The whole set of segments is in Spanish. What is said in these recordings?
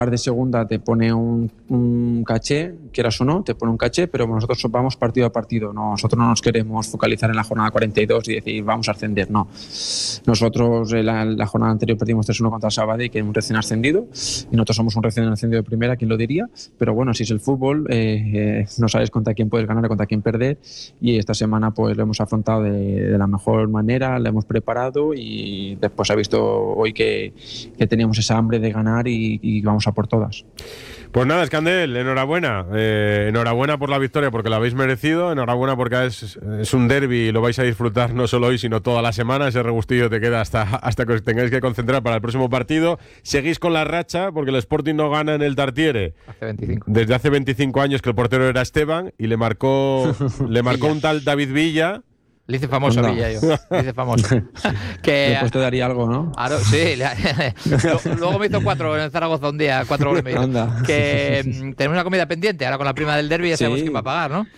de segunda te pone un caché, quieras o no, te pone un caché, pero nosotros vamos partido a partido. Nosotros no nos queremos focalizar en la jornada 42 y decir vamos a ascender, no. Nosotros la jornada anterior perdimos 3-1 contra el Sabadell, que es un recién ascendido, y nosotros somos un recién ascendido de primera, ¿quién lo diría? Pero bueno, si es el fútbol, no sabes contra quién puedes ganar y contra quién perder, y esta semana pues lo hemos afrontado de la mejor manera, lo hemos preparado y después ha visto hoy que teníamos esa hambre de ganar y vamos a por todas. Pues nada, Escandel, enhorabuena. Enhorabuena por la victoria porque la habéis merecido. Enhorabuena porque es un derbi y lo vais a disfrutar no solo hoy, sino toda la semana. Ese regustillo te queda hasta que os tengáis que concentrar para el próximo partido. Seguís con la racha porque el Sporting no gana en el Tartiere desde hace 25 años, que el portero era Esteban y le marcó un tal David Villa. Le hice famoso a Villa yo. Le hice famoso. Después te daría algo, ¿no? Claro, sí. Luego me hizo 4 en Zaragoza un día, 4 goles me hizo. Que tenemos una comida pendiente, ahora con la prima del derbi ya sabemos quién va a pagar, ¿no?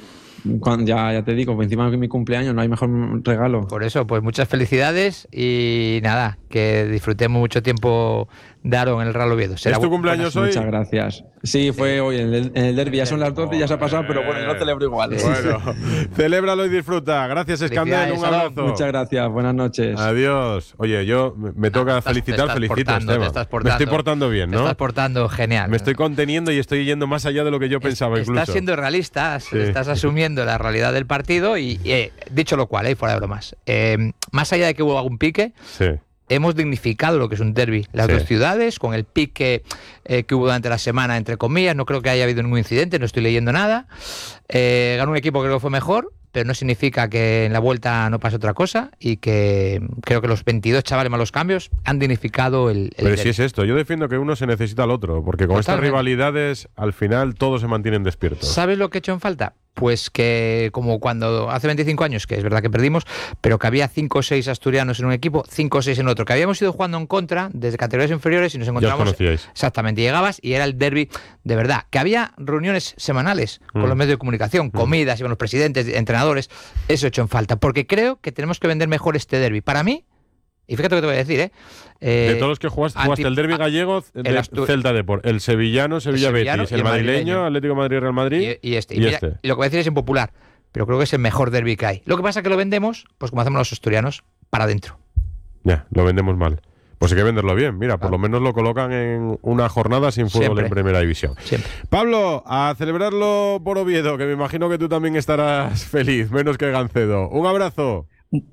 Ya te digo, pues encima de mi cumpleaños no hay mejor regalo. Por eso, pues muchas felicidades y nada, que disfrutemos mucho tiempo de Aro en el Real Oviedo. ¿Es tu cumpleaños hoy? Muchas gracias. Sí, fue hoy en el derbi, ya son las 12 y ya se ha pasado, pero bueno, yo lo celebro igual. Bueno, celébralo y disfruta. Gracias, Escandel, un abrazo. Muchas gracias, buenas noches. Adiós. Oye, yo me toca felicito, Esteban. Me estoy portando bien, ¿no? Te estás portando genial. Me estoy conteniendo y estoy yendo más allá de lo que yo pensaba incluso. Estás siendo realista, estás asumiendo la realidad del partido y dicho lo cual, fuera de bromas, más allá de que hubo algún pique, hemos dignificado lo que es un derbi. Las dos ciudades, con el pique que hubo durante la semana, entre comillas, no creo que haya habido ningún incidente, no estoy leyendo nada. Ganó un equipo que creo que fue mejor, pero no significa que en la vuelta no pase otra cosa y que creo que los 22 chavales más los cambios han dignificado el Pero derbi. si es esto, yo defiendo que uno se necesita al otro, porque con estas rivalidades al final todos se mantienen despiertos. ¿Sabes lo que he hecho en falta? Pues que como cuando hace 25 años, que es verdad que perdimos, pero que había 5 o 6 asturianos en un equipo, 5 o 6 en otro, que habíamos ido jugando en contra desde categorías inferiores y nos encontramos... Ya os conocíais. Exactamente, llegabas y era el derbi de verdad, que había reuniones semanales con los medios de comunicación, comidas, iban los presidentes, entrenadores, eso he hecho en falta, porque creo que tenemos que vender mejor este derbi. Para mí, y fíjate lo que te voy a decir, de todos los que jugaste el derbi gallego de Celta Depor, el sevillano, Sevilla Betis, el madrileño, Atlético de Madrid, Real Madrid y este. Mira, lo que voy a decir es impopular, pero creo que es el mejor derbi que hay. Lo que pasa es que lo vendemos, pues como hacemos los asturianos, para adentro. Ya, lo vendemos mal. Pues hay que venderlo bien. Mira, por lo menos lo colocan en una jornada sin fútbol en Primera División. Siempre. Pablo, a celebrarlo por Oviedo, que me imagino que tú también estarás feliz, menos que Gancedo. Un abrazo.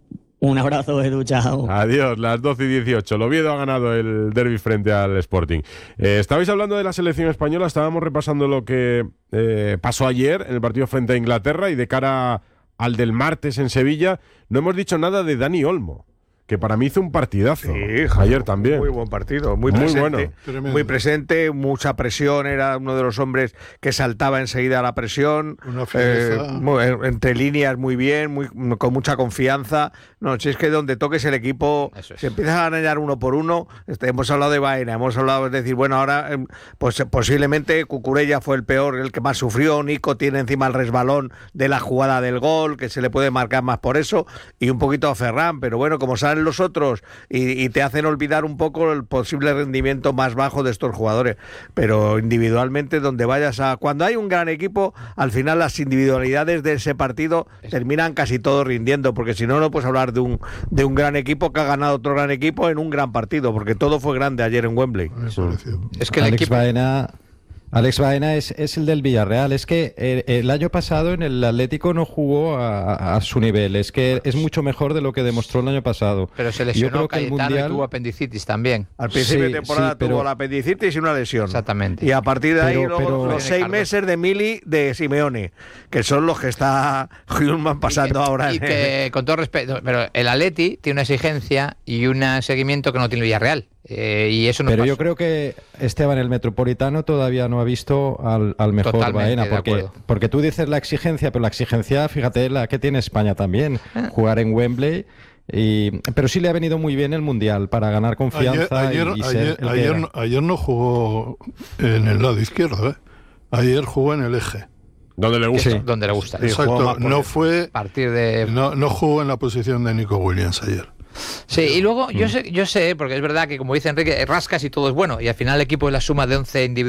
Un abrazo, Edu, chao. Adiós, las 12:18. El Oviedo ha ganado el derbi frente al Sporting. Estabais hablando de la selección española, estábamos repasando lo que pasó ayer en el partido frente a Inglaterra y de cara al del martes en Sevilla. No hemos dicho nada de Dani Olmo, que para mí hizo un partidazo. Sí, ayer también. Muy buen partido, muy presente. Bueno. Muy presente, mucha presión, era uno de los hombres que saltaba enseguida a la presión. Entre líneas muy bien, con mucha confianza. No, si es que donde toques el equipo, se empieza a ganar uno por uno. Hemos hablado de Baena, hemos hablado, es decir, bueno, ahora pues posiblemente Cucurella fue el peor, el que más sufrió. Nico tiene encima el resbalón de la jugada del gol, que se le puede marcar más por eso, y un poquito a Ferran, pero bueno, como salen los otros y te hacen olvidar un poco el posible rendimiento más bajo de estos jugadores, pero individualmente donde vayas cuando hay un gran equipo, al final las individualidades de ese partido terminan casi todos rindiendo, porque si no, no puedes hablar de un gran equipo que ha ganado otro gran equipo en un gran partido, porque todo fue grande ayer en Wembley. Es que el equipo... Alex Baena es el del Villarreal. Es que el año pasado en el Atlético no jugó a su nivel. Es que es mucho mejor de lo que demostró el año pasado. Pero se lesionó Cayetano y tuvo apendicitis también. Al principio de temporada tuvo la apendicitis y una lesión. Exactamente. Y a partir de ahí los 6 meses de Mili de Simeone, que son los que está Hjulman pasando ahora. Y que, con todo respeto, pero el Atleti tiene una exigencia y un seguimiento que no tiene el Villarreal. Y eso no Pero pasó. yo creo que Esteban, el Metropolitano, todavía no ha visto al mejor Totalmente, Baena, porque tú dices la exigencia, pero la exigencia, fíjate, la que tiene España también, jugar en Wembley. Pero sí le ha venido muy bien el Mundial para ganar confianza. Ayer no jugó en el lado izquierdo, ayer jugó en el eje. Donde le gusta. Donde le gusta. Exacto, no jugó en la posición de Nico Williams ayer. Sí, y luego yo sé, porque es verdad que como dice Enrique, rascas y todo es bueno, y al final el equipo es la suma de 11 individuos.